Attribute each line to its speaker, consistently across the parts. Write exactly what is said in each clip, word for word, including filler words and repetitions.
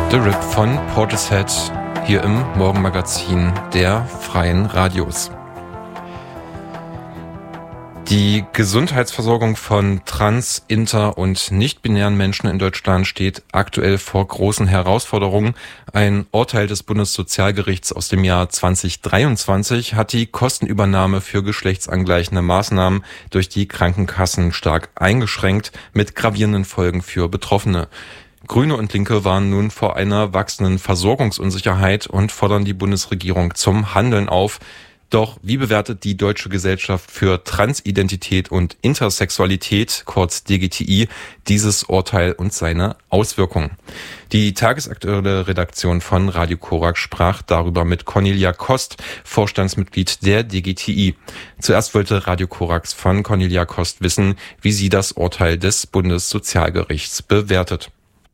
Speaker 1: The Rip von Portishead hier im Morgenmagazin der Freien Radios. Die Gesundheitsversorgung von trans-, inter- und nicht-binären Menschen in Deutschland steht aktuell vor großen Herausforderungen. Ein Urteil des Bundessozialgerichts aus dem Jahr zwanzig dreiundzwanzig hat die Kostenübernahme für geschlechtsangleichende Maßnahmen durch die Krankenkassen stark eingeschränkt, mit gravierenden Folgen für Betroffene. Grüne und Linke warnen nun vor einer wachsenden Versorgungsunsicherheit und fordern die Bundesregierung zum Handeln auf. Doch wie bewertet die Deutsche Gesellschaft für Transidentität und Intersexualität, kurz D G T I, dieses Urteil und seine Auswirkungen? Die tagesaktuelle Redaktion von Radio Korax sprach darüber mit Cornelia Kost, Vorstandsmitglied der D G T I. Zuerst wollte Radio Korax von Cornelia Kost wissen, wie sie das Urteil des Bundessozialgerichts bewertet.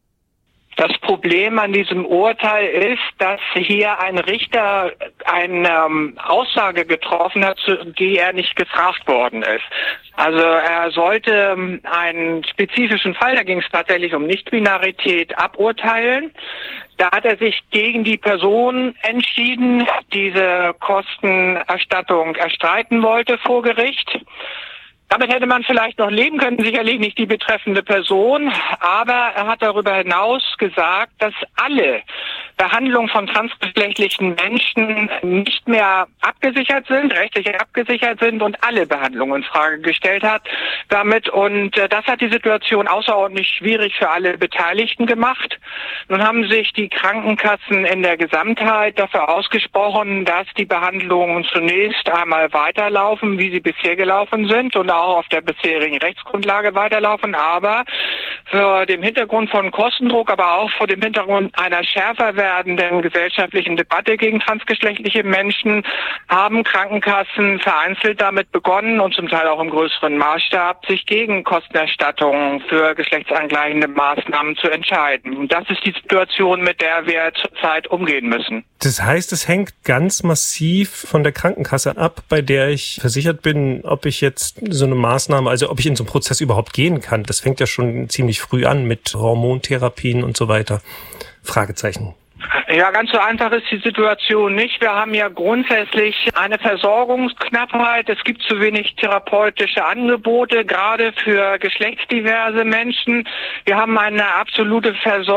Speaker 2: Das Problem an diesem Urteil ist, dass hier ein Richter eine ähm, Aussage getroffen hat, zu die er nicht gefragt worden ist. Also er sollte ähm, einen spezifischen Fall, da ging es tatsächlich um Nichtbinarität, aburteilen. Da hat er sich gegen die Person entschieden, diese Kostenerstattung erstreiten wollte vor Gericht. Damit hätte man vielleicht noch leben können, sicherlich nicht die betreffende Person, aber er hat darüber hinaus gesagt, dass alle Behandlung von transgeschlechtlichen Menschen nicht mehr abgesichert sind, rechtlich abgesichert sind und alle Behandlungen in Frage gestellt hat damit. Und das hat die Situation außerordentlich schwierig für alle Beteiligten gemacht. Nun haben sich die Krankenkassen in der Gesamtheit dafür ausgesprochen, dass die Behandlungen zunächst einmal weiterlaufen, wie sie bisher gelaufen sind und auch auf der bisherigen Rechtsgrundlage weiterlaufen, aber vor dem Hintergrund von Kostendruck, aber auch vor dem Hintergrund einer schärfer werdenden gesellschaftlichen Debatte gegen transgeschlechtliche Menschen haben Krankenkassen vereinzelt damit begonnen und zum Teil auch im größeren Maßstab, sich gegen Kostenerstattungen für geschlechtsangleichende Maßnahmen zu entscheiden. Und das ist die Situation, mit der wir zurzeit umgehen müssen.
Speaker 3: Das heißt, es hängt ganz massiv von der Krankenkasse ab, bei der ich versichert bin, ob ich jetzt so eine Maßnahme, also ob ich in so einen Prozess überhaupt gehen kann. Das fängt ja schon ziemlich früh an mit Hormontherapien und so weiter. Fragezeichen.
Speaker 2: Ja, ganz so einfach ist die Situation nicht. Wir haben ja grundsätzlich eine Versorgungsknappheit. Es gibt zu wenig therapeutische Angebote, gerade für geschlechtsdiverse Menschen. Wir haben eine absolute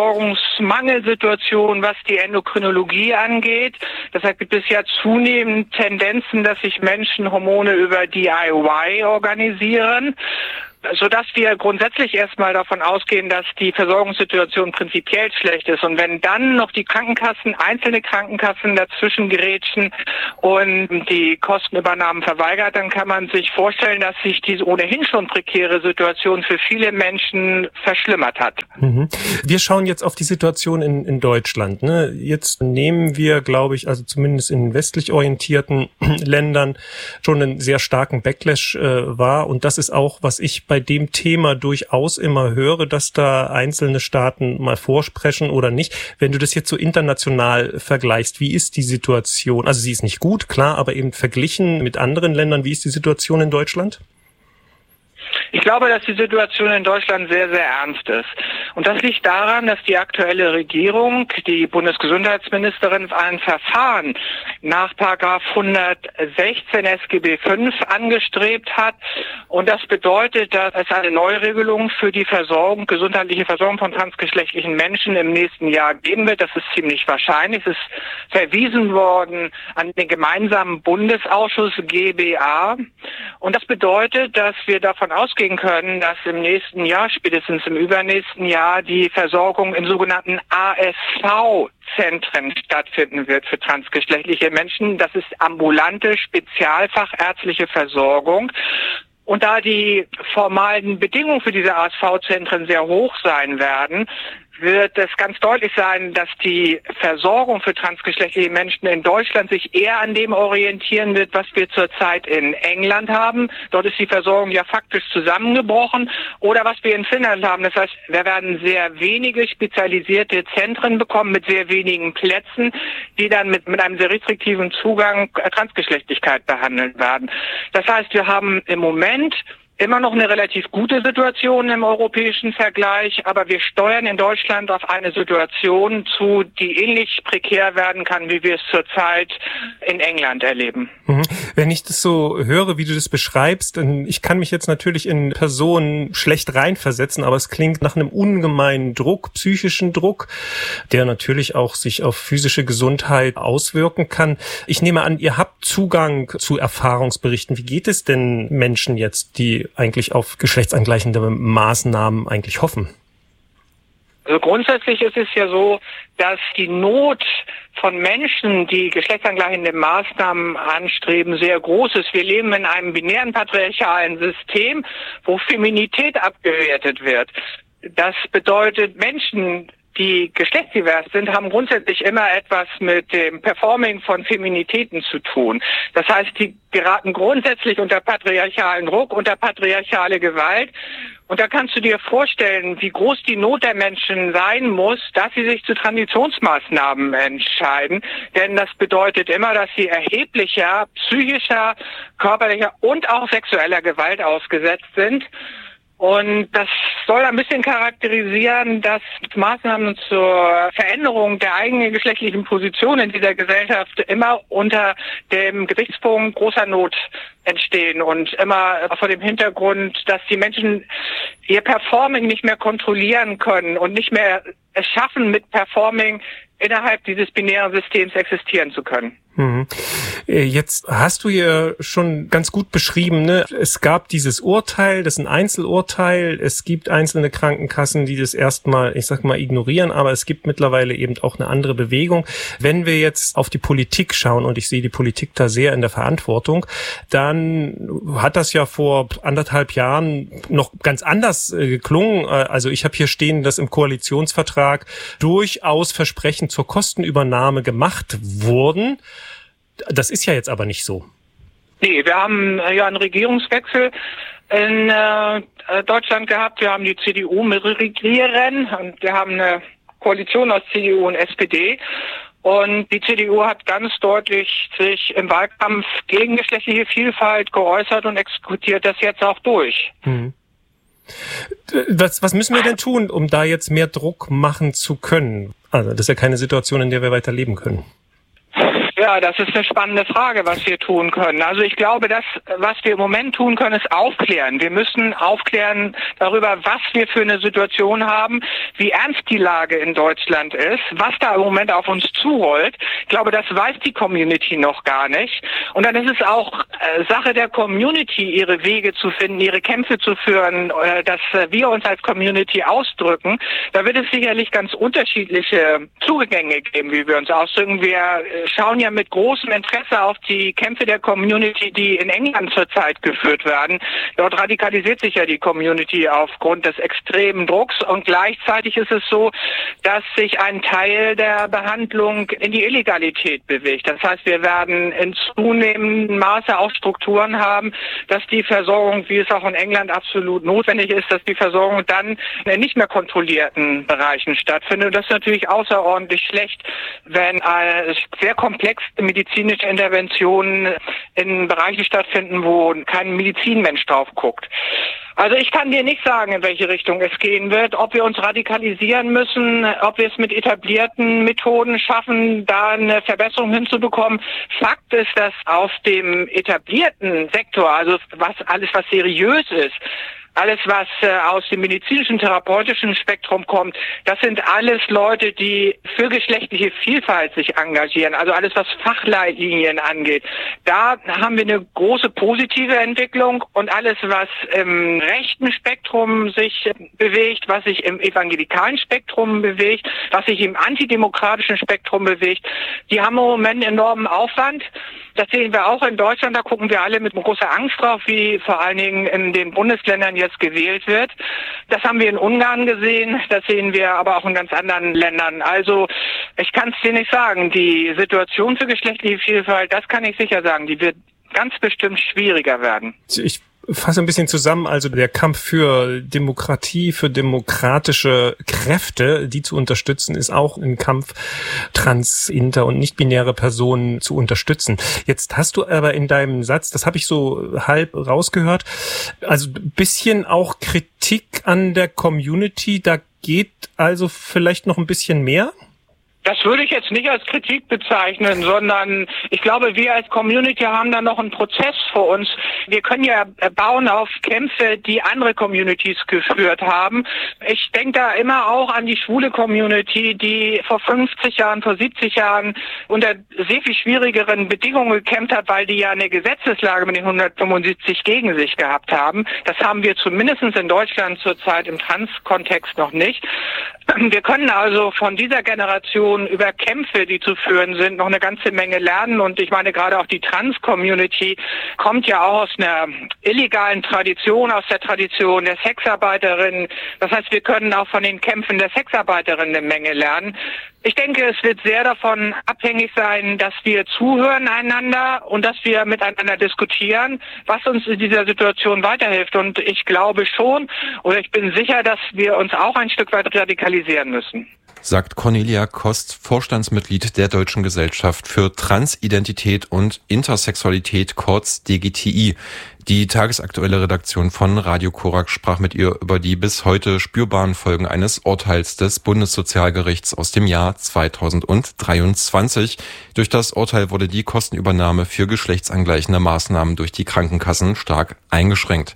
Speaker 2: Versorgungsmangelsituation, was die Endokrinologie angeht. Deshalb gibt es ja zunehmend Tendenzen, dass sich Menschen Hormone über D I Y organisieren, sodass wir grundsätzlich erstmal davon ausgehen, dass die Versorgungssituation prinzipiell schlecht ist. Und wenn dann noch die Krankenkassen, einzelne Krankenkassen dazwischen gerätschen und die Kostenübernahmen verweigert, dann kann man sich vorstellen, dass sich diese ohnehin schon prekäre Situation für viele Menschen verschlimmert hat.
Speaker 3: Mhm. Wir schauen jetzt auf die Situation in, in Deutschland. Ne? Jetzt nehmen wir, glaube ich, also zumindest in westlich orientierten Ländern schon einen sehr starken Backlash äh, wahr. Und das ist auch, was ich bei dem Thema durchaus immer höre, dass da einzelne Staaten mal vorsprechen oder nicht. Wenn du das jetzt so international vergleichst, wie ist die Situation? Also sie ist nicht gut, klar, aber eben verglichen mit anderen Ländern, wie ist die Situation in Deutschland?
Speaker 2: Ich glaube, dass die Situation in Deutschland sehr, sehr ernst ist. Und das liegt daran, dass die aktuelle Regierung, die Bundesgesundheitsministerin, ein Verfahren nach Paragraph hundertsechzehn S G B fünf angestrebt hat. Und das bedeutet, dass es eine Neuregelung für die Versorgung, gesundheitliche Versorgung von transgeschlechtlichen Menschen im nächsten Jahr geben wird. Das ist ziemlich wahrscheinlich. Es ist verwiesen worden an den gemeinsamen Bundesausschuss G B A. Und das bedeutet, dass wir davon ausgehen können, dass im nächsten Jahr, spätestens im übernächsten Jahr, die Versorgung in sogenannten A S V-Zentren stattfinden wird für transgeschlechtliche Menschen. Das ist ambulante, spezialfachärztliche Versorgung. Und da die formalen Bedingungen für diese A S V-Zentren sehr hoch sein werden, wird es ganz deutlich sein, dass die Versorgung für transgeschlechtliche Menschen in Deutschland sich eher an dem orientieren wird, was wir zurzeit in England haben. Dort ist die Versorgung ja faktisch zusammengebrochen. Oder was wir in Finnland haben. Das heißt, wir werden sehr wenige spezialisierte Zentren bekommen mit sehr wenigen Plätzen, die dann mit, mit einem sehr restriktiven Zugang Transgeschlechtlichkeit behandelt werden. Das heißt, wir haben im Moment immer noch eine relativ gute Situation im europäischen Vergleich, aber wir steuern in Deutschland auf eine Situation zu, die ähnlich prekär werden kann, wie wir es zurzeit in England erleben.
Speaker 3: Mhm. Wenn ich das so höre, wie du das beschreibst, dann, ich kann mich jetzt natürlich in Personen schlecht reinversetzen, aber es klingt nach einem ungemeinen Druck, psychischen Druck, der natürlich auch sich auf physische Gesundheit auswirken kann. Ich nehme an, ihr habt Zugang zu Erfahrungsberichten. Wie geht es denn Menschen jetzt, die eigentlich auf geschlechtsangleichende Maßnahmen eigentlich hoffen?
Speaker 2: Also grundsätzlich ist es ja so, dass die Not von Menschen, die geschlechtsangleichende Maßnahmen anstreben, sehr groß ist. Wir leben in einem binären patriarchalen System, wo Feminität abgewertet wird. Das bedeutet, Menschen, die geschlechtsdivers sind, haben grundsätzlich immer etwas mit dem Performing von Feminitäten zu tun. Das heißt, die geraten grundsätzlich unter patriarchalen Druck, unter patriarchale Gewalt. Und da kannst du dir vorstellen, wie groß die Not der Menschen sein muss, dass sie sich zu Transitionsmaßnahmen entscheiden. Denn das bedeutet immer, dass sie erheblicher psychischer, körperlicher und auch sexueller Gewalt ausgesetzt sind. Und das soll ein bisschen charakterisieren, dass Maßnahmen zur Veränderung der eigenen geschlechtlichen Position in dieser Gesellschaft immer unter dem Gesichtspunkt großer Not entstehen und immer vor dem Hintergrund, dass die Menschen ihr Performing nicht mehr kontrollieren können und nicht mehr es schaffen, mit Performing innerhalb dieses binären Systems existieren zu können.
Speaker 3: Mhm. Jetzt hast du ja schon ganz gut beschrieben, ne? Es gab dieses Urteil, das ist ein Einzelurteil. Es gibt einzelne Krankenkassen, die das erstmal, ich sag mal, ignorieren, aber es gibt mittlerweile eben auch eine andere Bewegung. Wenn wir jetzt auf die Politik schauen, und ich sehe die Politik da sehr in der Verantwortung, dann hat das ja vor anderthalb Jahren noch ganz anders äh, geklungen. Also ich habe hier stehen, dass im Koalitionsvertrag durchaus Versprechen zur Kostenübernahme gemacht wurden. Das ist ja jetzt aber nicht so.
Speaker 2: Nee, wir haben ja einen Regierungswechsel in äh, Deutschland gehabt. Wir haben die C D U mit regieren und wir haben eine Koalition aus C D U und S P D. Und die C D U hat ganz deutlich sich im Wahlkampf gegen geschlechtliche Vielfalt geäußert und exekutiert das jetzt auch durch.
Speaker 3: Hm. Was, was müssen wir denn tun, um da jetzt mehr Druck machen zu können? Also das ist ja keine Situation, in der wir weiter leben können.
Speaker 2: Ja, das ist eine spannende Frage, was wir tun können. Also ich glaube, das, was wir im Moment tun können, ist aufklären. Wir müssen aufklären darüber, was wir für eine Situation haben, wie ernst die Lage in Deutschland ist, was da im Moment auf uns zurollt. Ich glaube, das weiß die Community noch gar nicht. Und dann ist es auch äh, Sache der Community, ihre Wege zu finden, ihre Kämpfe zu führen, äh, dass äh, wir uns als Community ausdrücken. Da wird es sicherlich ganz unterschiedliche Zugänge geben, wie wir uns ausdrücken. Wir äh, schauen ja mit großem Interesse auf die Kämpfe der Community, die in England zurzeit geführt werden. Dort radikalisiert sich ja die Community aufgrund des extremen Drucks und gleichzeitig ist es so, dass sich ein Teil der Behandlung in die Illegalität bewegt. Das heißt, wir werden in zunehmendem Maße auch Strukturen haben, dass die Versorgung, wie es auch in England absolut notwendig ist, dass die Versorgung dann in nicht mehr kontrollierten Bereichen stattfindet. Und das ist natürlich außerordentlich schlecht, wenn äh, sehr komplexe medizinische Interventionen in Bereichen stattfinden, wo kein Medizinmensch drauf guckt. Also ich kann dir nicht sagen, in welche Richtung es gehen wird, ob wir uns radikalisieren müssen, ob wir es mit etablierten Methoden schaffen, da eine Verbesserung hinzubekommen. Fakt ist, dass auf dem etablierten Sektor, also was alles, was seriös ist, alles, was äh, aus dem medizinischen, therapeutischen Spektrum kommt, das sind alles Leute, die für geschlechtliche Vielfalt sich engagieren. Also alles, was Fachleitlinien angeht. Da haben wir eine große positive Entwicklung und alles, was im rechten Spektrum sich bewegt, was sich im evangelikalen Spektrum bewegt, was sich im antidemokratischen Spektrum bewegt, die haben im Moment enormen Aufwand. Das sehen wir auch in Deutschland, da gucken wir alle mit großer Angst drauf, wie vor allen Dingen in den Bundesländern jetzt gewählt wird. Das haben wir in Ungarn gesehen, das sehen wir aber auch in ganz anderen Ländern. Also ich kann es dir nicht sagen, die Situation für geschlechtliche Vielfalt, das kann ich sicher sagen, die wird ganz bestimmt schwieriger werden.
Speaker 3: Ich fasse ein bisschen zusammen, also der Kampf für Demokratie, für demokratische Kräfte, die zu unterstützen, ist auch ein Kampf, trans, inter und nicht-binäre Personen zu unterstützen. Jetzt hast du aber in deinem Satz, das habe ich so halb rausgehört, also ein bisschen auch Kritik an der Community, da geht also vielleicht noch ein bisschen mehr?
Speaker 2: Das würde ich jetzt nicht als Kritik bezeichnen, sondern ich glaube, wir als Community haben da noch einen Prozess vor uns. Wir können ja bauen auf Kämpfe, die andere Communities geführt haben. Ich denke da immer auch an die schwule Community, die vor fünfzig Jahren, vor siebzig Jahren unter sehr viel schwierigeren Bedingungen gekämpft hat, weil die ja eine Gesetzeslage mit den hundertfünfundsiebzig gegen sich gehabt haben. Das haben wir zumindest in Deutschland zurzeit im Trans-Kontext noch nicht. Wir können also von dieser Generation über Kämpfe, die zu führen sind, noch eine ganze Menge lernen. Und ich meine, gerade auch die Trans-Community kommt ja auch aus einer illegalen Tradition, aus der Tradition der Sexarbeiterinnen. Das heißt, wir können auch von den Kämpfen der Sexarbeiterinnen eine Menge lernen. Ich denke, es wird sehr davon abhängig sein, dass wir zuhören einander und dass wir miteinander diskutieren, was uns in dieser Situation weiterhilft. Und ich glaube schon, oder ich bin sicher, dass wir uns auch ein Stück weit radikalisieren müssen.
Speaker 1: Sagt Cornelia Kost, Vorstandsmitglied der Deutschen Gesellschaft für Transidentität und Intersexualität, kurz D G T I. Die tagesaktuelle Redaktion von Radio Korax sprach mit ihr über die bis heute spürbaren Folgen eines Urteils des Bundessozialgerichts aus dem Jahr zweitausenddreiundzwanzig. Durch das Urteil wurde die Kostenübernahme für geschlechtsangleichende Maßnahmen durch die Krankenkassen stark eingeschränkt.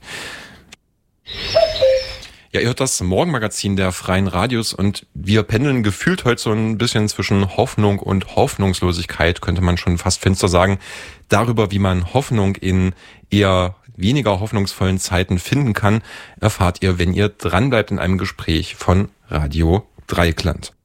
Speaker 1: Ja, ihr hört das Morgenmagazin der Freien Radios und wir pendeln gefühlt heute so ein bisschen zwischen Hoffnung und Hoffnungslosigkeit, könnte man schon fast finster sagen, darüber, wie man Hoffnung in eher weniger hoffnungsvollen Zeiten finden kann, erfahrt ihr, wenn ihr dranbleibt in einem Gespräch von Radio Dreieckland.